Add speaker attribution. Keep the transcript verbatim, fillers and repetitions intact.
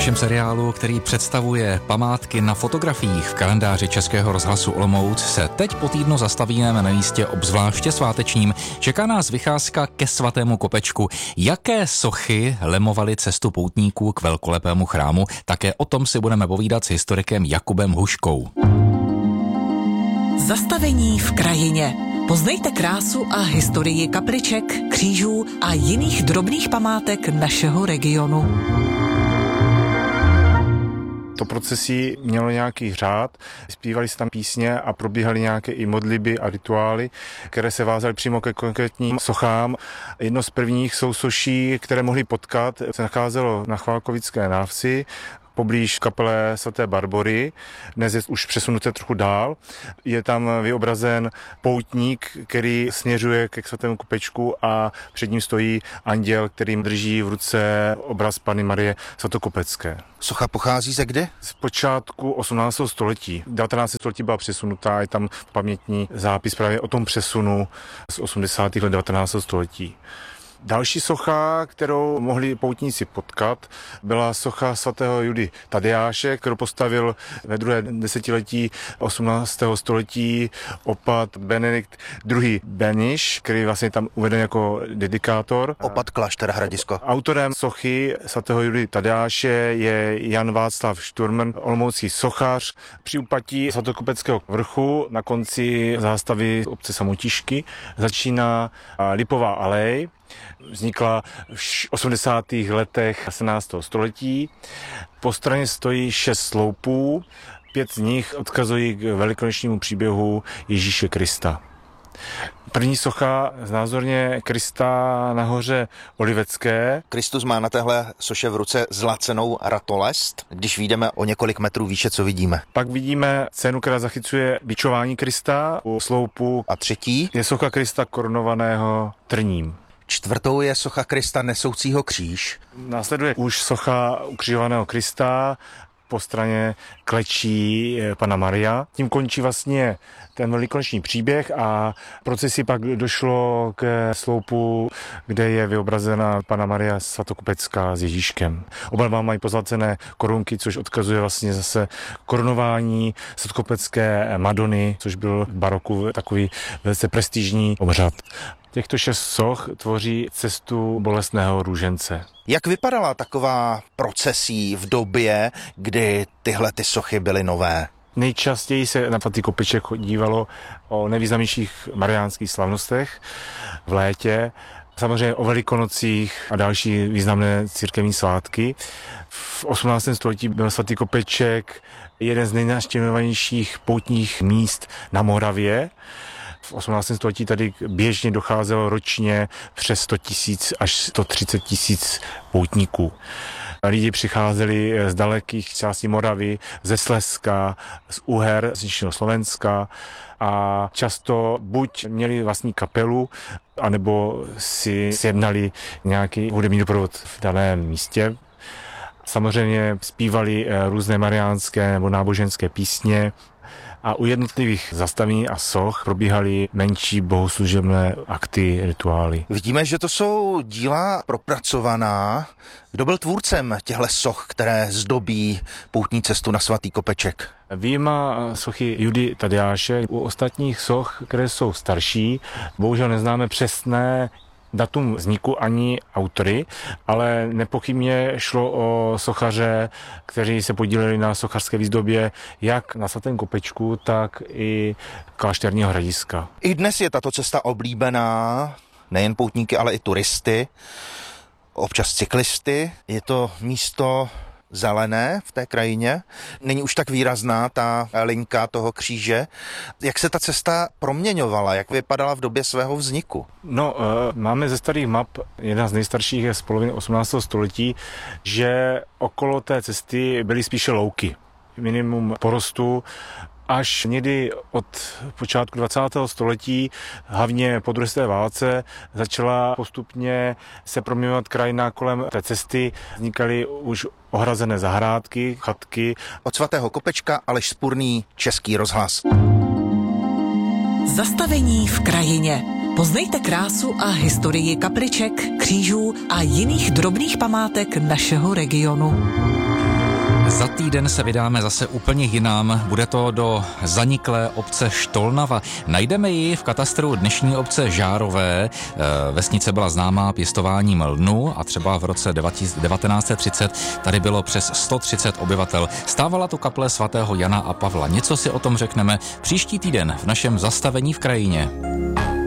Speaker 1: našem seriálu, který představuje památky na fotografiích v kalendáři Českého rozhlasu Olomouc, se teď po týdnu zastavíme na místě obzvláště svátečním. Čeká nás vycházka ke Svatému Kopečku. Jaké sochy lemovaly cestu poutníků k velkolepému chrámu? Také o tom si budeme povídat s historikem Jakubem Huškou.
Speaker 2: Zastavení v krajině. Poznejte krásu a historii kapliček, křížů a jiných drobných památek našeho regionu.
Speaker 3: To procesí mělo nějaký řád, zpívali se tam písně a probíhaly nějaké i modlitby a rituály, které se vázaly přímo ke konkrétním sochám. Jedno z prvních sousoší, které mohli potkat, se nacházelo na Chválkovické návsi, poblíž kapele svaté Barbory, dnes je už přesunuté trochu dál. Je tam vyobrazen poutník, který směřuje ke Svatému Kopečku a před ním stojí anděl, kterým drží v ruce obraz Panny Marie Svatokopecké.
Speaker 4: Socha pochází ze kdy?
Speaker 3: Z počátku osmnáctého století. devatenáctého století byla přesunutá, je tam pamětní zápis právě o tom přesunu z osmdesátých let devatenáctého století. Další socha, kterou mohli poutníci potkat, byla socha svatého Judy Tadeáše, kterou postavil ve druhé desetiletí osmnáctého století opat Benedikt druhý. Beniš, který je vlastně tam uveden jako dedikátor.
Speaker 4: Opat klášter Hradisko.
Speaker 3: Autorem sochy svatého Judy Tadeáše je Jan Václav Šturmn, olomoucký sochař. Při úpatí Svatokopeckého vrchu na konci zástavy obce Samotišky začíná Lipová alej. Vznikla v osmdesátých letech sedmnáctého století. Po straně stojí šest sloupů, pět z nich odkazují k velikonočnímu příběhu Ježíše Krista. První socha znázorně Krista na hoře Olivecké.
Speaker 4: Kristus má na téhle soše v ruce zlacenou ratolest. Když vyjdeme o několik metrů výše, co vidíme?
Speaker 3: Pak vidíme scénu, která zachycuje bičování Krista u sloupu.
Speaker 4: A třetí?
Speaker 3: Je socha Krista korunovaného trním.
Speaker 4: Čtvrtou je socha Krista nesoucího kříž.
Speaker 3: Následuje už socha ukřižovaného Krista, po straně klečí Panna Maria. Tím končí vlastně ten velikonoční příběh a procesí pak došlo k sloupu, kde je vyobrazena Panna Maria Svatokopecká s Ježíškem. Oba dva mají pozlacené korunky, což odkazuje vlastně zase korunování Svatokopecké Madony, což byl v baroku takový velice prestižní obřad. Těchto šest soch tvoří cestu bolestného růžence.
Speaker 4: Jak vypadala taková procesí v době, kdy tyhle ty sochy byly nové?
Speaker 3: Nejčastěji se na Svatý Kopeček dívalo o nejvýznamnějších mariánských slavnostech v létě, samozřejmě o Velikonocích a další významné církevní svátky. V osmnáctém století byl Svatý Kopeček jeden z nejnavštěvovanějších poutních míst na Moravě. V osmnáctém století tady běžně docházelo ročně přes sto tisíc až sto třicet tisíc poutníků. Lidi přicházeli z dalekých částí Moravy, ze Slezska, z Uher, z Jižního Slovenska a často buď měli vlastní kapelu, anebo si sjednali nějaký hudební doprovod v daném místě. Samozřejmě zpívali různé mariánské nebo náboženské písně, a u jednotlivých zastavení a soch probíhaly menší bohoslužebné akty, rituály.
Speaker 4: Vidíme, že to jsou díla propracovaná. Kdo byl tvůrcem těchto soch, které zdobí poutní cestu na Svatý Kopeček?
Speaker 3: Vyjma sochy Judy Tadeáše, u ostatních soch, které jsou starší, bohužel neznáme přesné datum vzniku ani autory, ale nepochybně šlo o sochaře, kteří se podíleli na sochařské výzdobě jak na Svatém Kopečku, tak i klášterního Hradiska.
Speaker 4: I dnes je tato cesta oblíbená nejen poutníky, ale i turisty, občas cyklisty. Je to místo zelené v té krajině. Není už tak výrazná ta linka toho kříže. Jak se ta cesta proměňovala? Jak vypadala v době svého vzniku?
Speaker 3: No, máme ze starých map, jedna z nejstarších je z poloviny osmnáctého století, že okolo té cesty byly spíše louky. Minimum porostu až někdy od počátku dvacátého století, hlavně po druhé světové válce, začala postupně se proměňovat krajina kolem té cesty. Vznikaly už ohrazené zahrádky, chatky.
Speaker 4: Od Svatého Kopečka Aleš Spurný, Český rozhlas.
Speaker 2: Zastavení v krajině. Poznejte krásu a historii kapliček, křížů a jiných drobných památek našeho regionu.
Speaker 1: Za týden se vydáme zase úplně jinam. Bude to do zaniklé obce Štolnava. Najdeme ji v katastru dnešní obce Žárové. Vesnice byla známá pěstováním lnu a třeba v roce devatenáct set třicet tady bylo přes sto třicet obyvatel. Stávala tu kaple svatého Jana a Pavla. Něco si o tom řekneme příští týden v našem Zastavení v krajině.